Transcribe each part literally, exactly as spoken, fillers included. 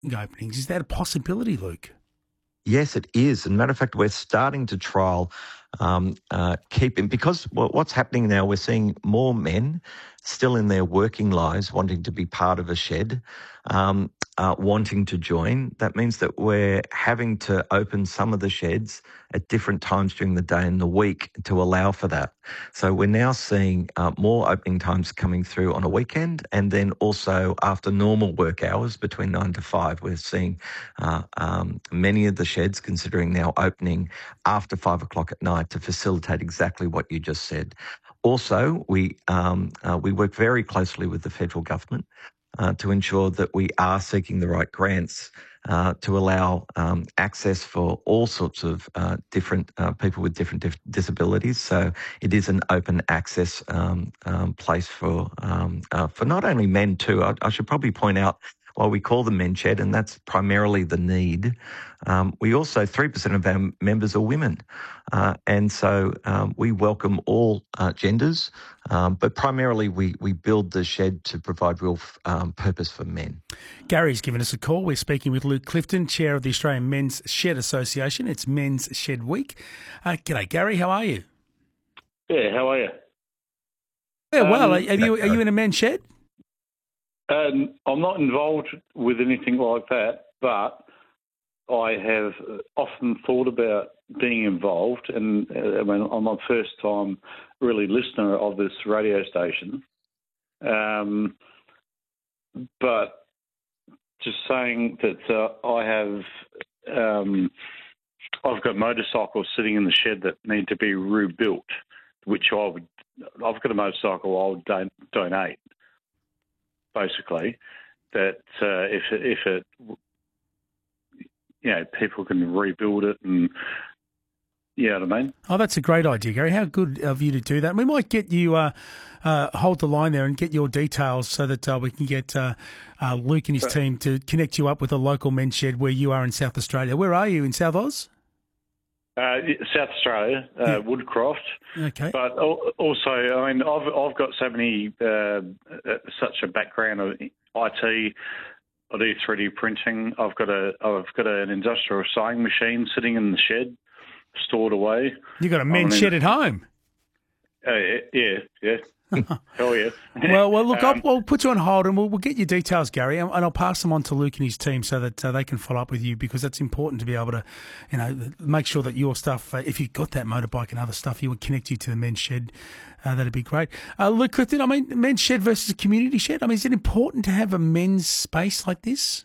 openings. Is that a possibility, Luke? Yes, it is. As a matter of fact, we're starting to trial um, uh, keeping, because what's happening now, we're seeing more men still in their working lives wanting to be part of a shed, um, uh, wanting to join. That means that we're having to open some of the sheds at different times during the day and the week to allow for that. So we're now seeing uh, more opening times coming through on a weekend, and then also after normal work hours between nine to five, we're seeing uh, um, many of the sheds considering now opening after five o'clock at night to facilitate exactly what you just said. Also, we um, uh, we work very closely with the federal government uh, to ensure that we are seeking the right grants uh, to allow um, access for all sorts of uh, different uh, people with different dif- disabilities. So it is an open access um, um, place for um, uh, for not only men too. I, I should probably point out, while we call them Men Shed, and that's primarily the need, um, we also, three percent of our members are women. Uh, and so um, we welcome all uh, genders, um, but primarily we, we build the shed to provide real um, purpose for men. Gary's given us a call. We're speaking with Luke Clifton, Chair of the Australian Men's Shed Association. It's Men's Shed Week. Uh, g'day, Gary. How are you? Yeah, how are you? Yeah, well, Um, are you, are you in a men's shed? Um, I'm not involved with anything like that, but I have often thought about being involved, and uh, I mean, I'm my first time really listener of this radio station. Um, but just saying that uh, I have, um, I've got motorcycles sitting in the shed that need to be rebuilt, which I would, I've got a motorcycle I would don- donate. Basically, that uh, if it, if it, you know, people can rebuild it, and you know what I mean. Oh, that's a great idea, Gary. How good of you to do that. We might get you uh, uh, hold the line there and get your details so that uh, we can get uh, uh, Luke and his Right. team to connect you up with a local men's shed where you are in South Australia. Where are you, in South Oz? Uh, South Australia, uh, Yeah. Woodcroft. Okay. But al- also, I mean, I've I've got so many uh, uh, such a background of I T. I do three D printing. I've got a I've got an industrial sewing machine sitting in the shed, stored away. You got a men's I mean, shed at home. Uh, yeah, yeah. Hell yeah. Well, well, look, Um, I'll, I'll put you on hold and we'll, we'll get your details, Gary, and, and I'll pass them on to Luke and his team so that uh, they can follow up with you, because that's important to be able to, you know, make sure that your stuff, uh, if you've got that motorbike and other stuff, you would connect you to the men's shed. Uh, that'd be great. Uh, Luke Clifton, I mean, men's shed versus a community shed. I mean, is it important to have a men's space like this?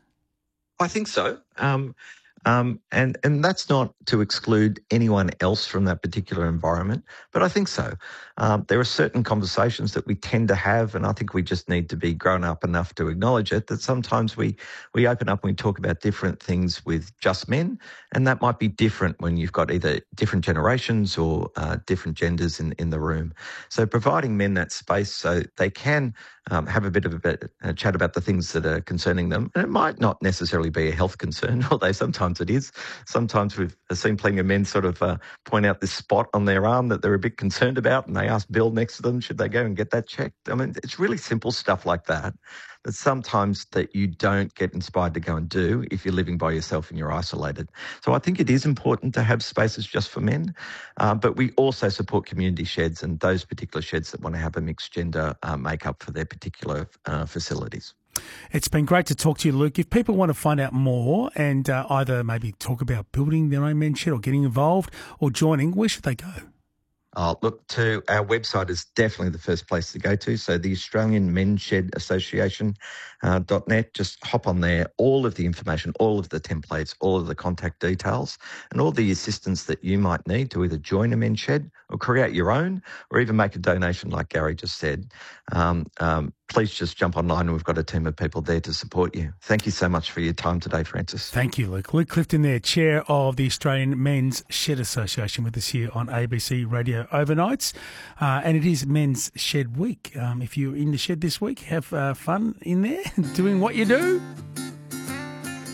I think so. Um, um, and, and that's not to exclude anyone else from that particular environment, but I think so. Um, there are certain conversations that we tend to have, and I think we just need to be grown up enough to acknowledge it, that sometimes we, we open up and we talk about different things with just men, and that might be different when you've got either different generations or uh, different genders in, in the room. So providing men that space so they can um, have a bit of a, bit, a chat about the things that are concerning them, and it might not necessarily be a health concern, although sometimes it is. Sometimes we've seen plenty of men sort of uh, point out this spot on their arm that they're a bit concerned about, and they ask Bill next to them, should they go and get that checked? I mean, it's really simple stuff like that, that sometimes that you don't get inspired to go and do if you're living by yourself and you're isolated. So I think it is important to have spaces just for men, uh, but we also support community sheds and those particular sheds that want to have a mixed gender uh, makeup for their particular uh, facilities. It's been great to talk to you, Luke. If people want to find out more and uh, either maybe talk about building their own men's shed or getting involved or joining, where should they go? Uh, look, to our website is definitely the first place to go to. So the Australian Men's Shed Association uh, dot net, just hop on there. All of the information, all of the templates, all of the contact details, and all the assistance that you might need to either join a men's shed or create your own, or even make a donation like Gary just said. Um, um, please just jump online and we've got a team of people there to support you. Thank you so much for your time today, Francis. Thank you, Luke. Luke Clifton there, Chair of the Australian Men's Shed Association, with us here on A B C Radio Overnights. Uh, and it is Men's Shed Week. Um, if you're in the shed this week, have uh, fun in there doing what you do.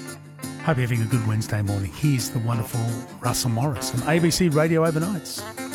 Hope you're having a good Wednesday morning. Here's the wonderful Russell Morris on A B C Radio Overnights.